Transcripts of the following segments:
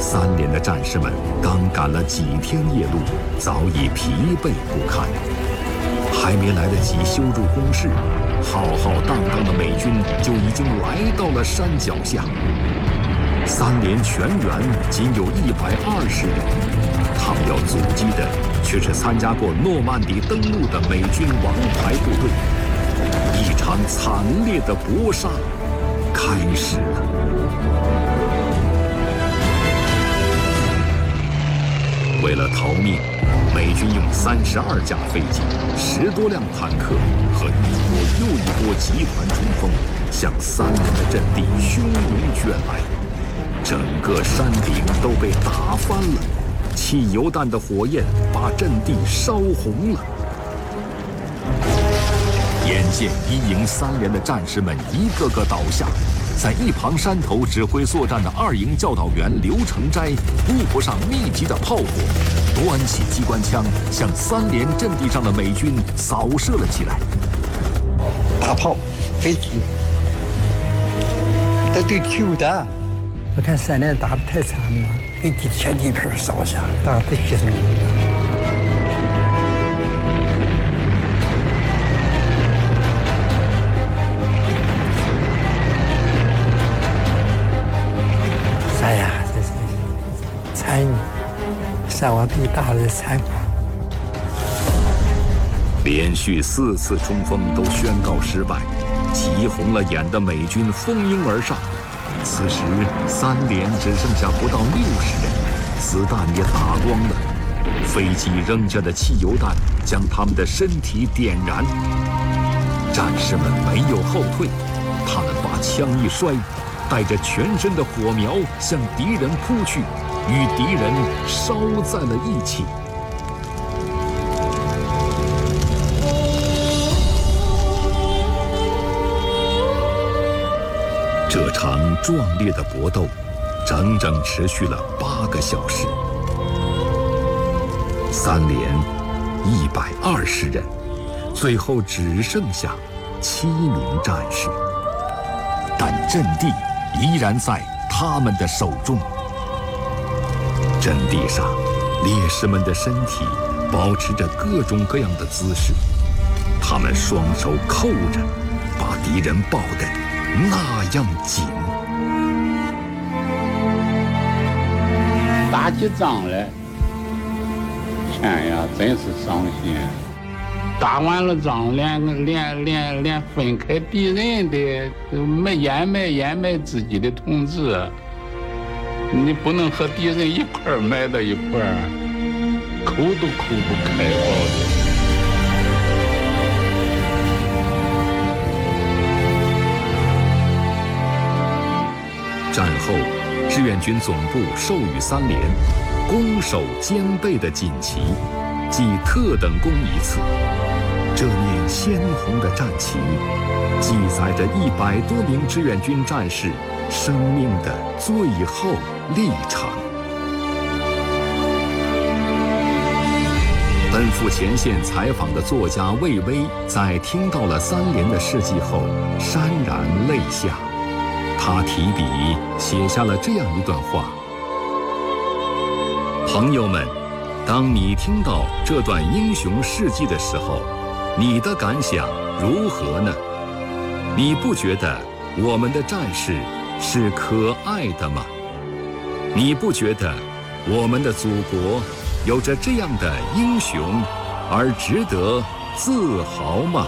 3连的战士们刚赶了几天夜路，早已疲惫不堪。还没来得及修筑工事，浩浩荡荡的美军就已经来到了山脚下。3连全员仅有120人，他们要阻击的却是参加过诺曼底登陆的美军王牌部队。一场惨烈的搏杀开始了。为了逃命，美军用32架飞机、10多辆坦克和一波又一波集团冲锋，向3连的阵地汹涌卷来。整个山顶都被打翻了，汽油弹的火焰把阵地烧红了。眼见1营3连的战士们一个个倒下，在一旁山头指挥作战的2营教导员刘成斋顾不上密集的炮火，端起机关枪向3连阵地上的美军扫射了起来。 大炮、飞机，都对球的。 我看3连打得太惨了，飞机全地盘烧下，打得血淋淋的。哎呀，这是残忍，伤亡最大的残酷。 连续4次冲锋都宣告失败，急红了眼的美军蜂拥而上。此时3连只剩下不到60人，子弹也打光了。飞机扔下的汽油弹将他们的身体点燃。战士们没有后退，他们把枪一摔，带着全身的火苗向敌人扑去，与敌人烧在了一起。这场壮烈的搏斗整整持续了8个小时。3连120人，最后只剩下7名战士，但阵地依然在他们的手中。阵地上，烈士们的身体保持着各种各样的姿势，他们双手扣着，把敌人抱得那样紧。 打起仗来，天呀，真是伤心。打完了仗，连分开敌人的掩埋自己的同志，你不能和敌人一块儿埋到一块儿，抠都抠不开的。 战后，志愿军总部授予3连“攻守兼备”的锦旗，即特等功一次。这面鲜红的战旗，记载着100多名志愿军战士生命的最后历程。奔赴前线采访的作家魏巍，在听到了3连的事迹后，潸然泪下。他提笔写下了这样一段话：朋友们，当你听到这段英雄事迹的时候，你的感想如何呢？你不觉得我们的战士是可爱的吗？你不觉得我们的祖国有着这样的英雄而值得自豪吗？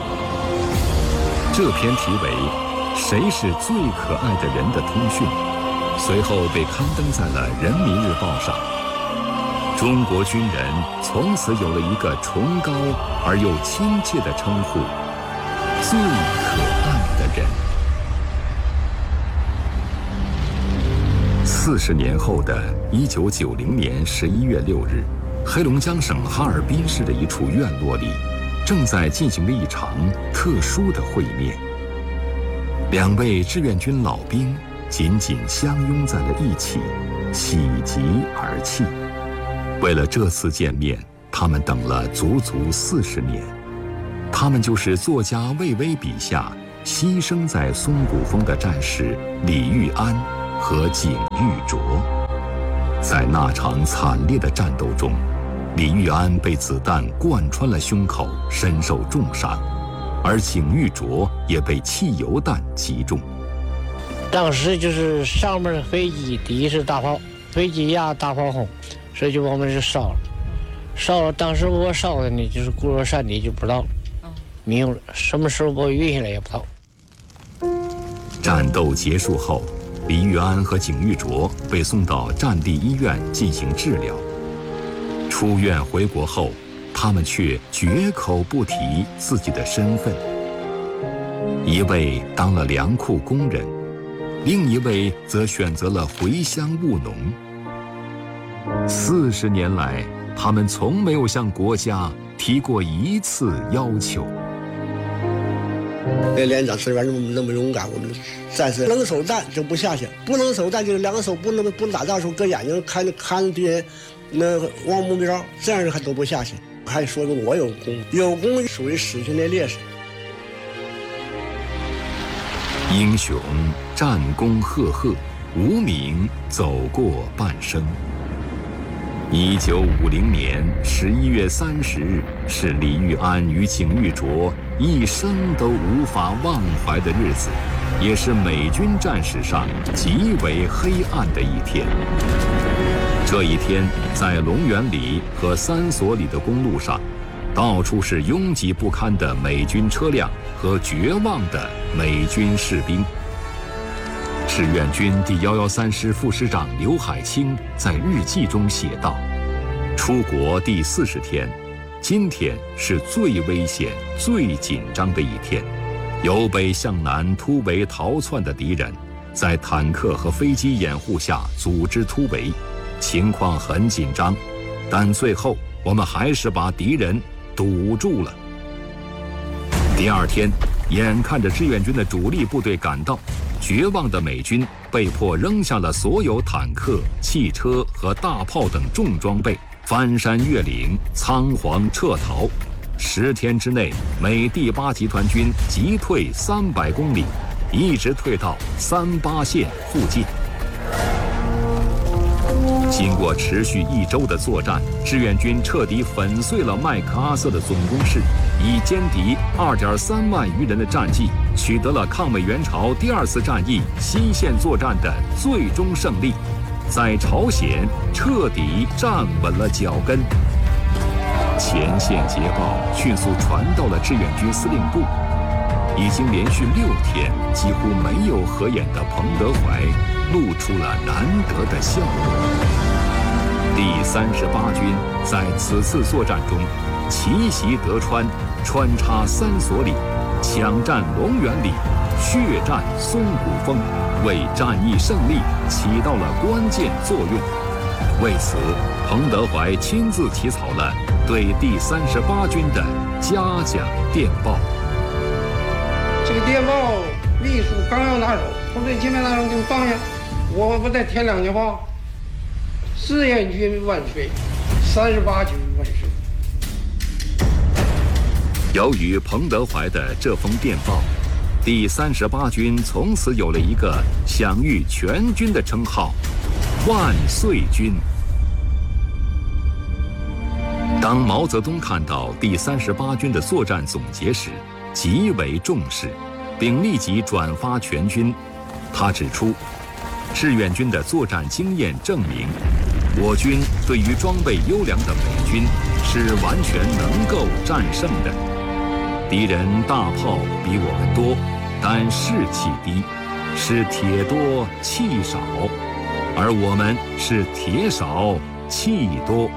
这篇题为谁是最可爱的人的通讯，随后被刊登在了《人民日报》上。中国军人从此有了一个崇高而又亲切的称呼——最可爱的人。40年后的1990年11月6日，黑龙江省哈尔滨市的一处院落里，正在进行着一场特殊的会面。2位志愿军老兵紧紧相拥在了一起，喜极而泣。为了这次见面，他们等了足足40年。他们就是作家魏巍笔下牺牲在松骨峰的战士李玉安和景玉卓。 在那场惨烈的战斗中，李玉安被子弹贯穿了胸口，身受重伤，而景玉卓也被汽油弹击中。 当时就是上面的飞机，第一是大炮，飞机压大炮轰，所以就把我们就烧了。烧了，当时我烧的呢，就是固若山体就不知道，没有了，什么时候把我运下来也不知道。 战斗结束后，李玉安和景玉卓被送到战地医院进行治疗。出院回国后，他们却绝口不提自己的身份。一位当了粮库工人，另一位则选择了回乡务农。40年来，他们从没有向国家提过一次要求。 连长支援那么勇敢，我们战士能手弹就不下去，不能手弹就是两个手不打仗的时候，搁眼睛看着敌人，那望目标，这样还都不下去。还说的我有功，有功属于死去的烈士。 英雄战功赫赫，无名走过半生。1950年11月30日是李玉安与景玉卓一生都无法忘怀的日子，也是美军战史上极为黑暗的一天。这一天，在龙源里和三所里的公路上，到处是拥挤不堪的美军车辆和绝望的美军士兵。志愿军第113师副师长刘海清在日记中写道：出国第40天，今天是最危险、最紧张的一天。由北向南突围逃窜的敌人，在坦克和飞机掩护下组织突围，情况很紧张，但最后我们还是把敌人堵住了。第二天，眼看着志愿军的主力部队赶到，绝望的美军被迫扔下了所有坦克、汽车和大炮等重装备，翻山越岭，仓皇撤逃。10天之内，美第8集团军急退300公里，一直退到38线附近。经过持续1周的作战，志愿军彻底粉碎了麦克阿瑟的总攻势，以歼敌2.3万余人的战绩，取得了抗美援朝第2次战役西线作战的最终胜利，在朝鲜彻底站稳了脚跟。前线捷报迅速传到了志愿军司令部，已经连续6天几乎没有合眼的彭德怀露出了难得的笑容。第38军在此次作战中奇袭德川，穿插3所里，抢占龙源里，血战松骨峰，为战役胜利起到了关键作用。为此，彭德怀亲自起草了对第38军的嘉奖电报。 这个电报秘书刚要拿走，从最前面那种就放下，我不再添2句话：志愿军万岁，38军万岁。 由于彭德怀的这封电报，第38军从此有了一个享誉全军的称号——万岁军。当毛泽东看到第38军的作战总结时，极为重视，并立即转发全军。他指出，志愿军的作战经验证明，我军对于装备优良的美军是完全能够战胜的。敌人大炮比我们多，但士气低，是铁多气少，而我们是铁少气多。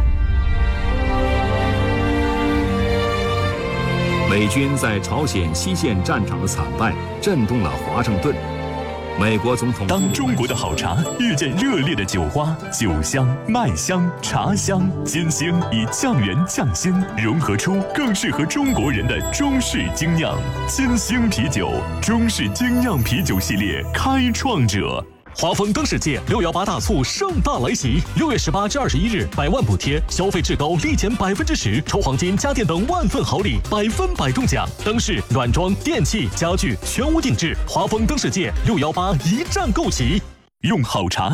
美军在朝鲜西线战场的惨败震动了华盛顿。美国总统当中国的好茶遇见热烈的酒花，酒香、麦香、茶香、金星以酱园酱心融合出更适合中国人的中式精酿金星啤酒，中式精酿啤酒系列开创者。 华丰灯世界618大促盛大来袭，6月18至21日100万补贴，消费至高立减10%，抽黄金、家电等万份好礼，100%中奖。灯饰、软装、电器、家具全无定制，华丰灯世界618一站购齐， 用好茶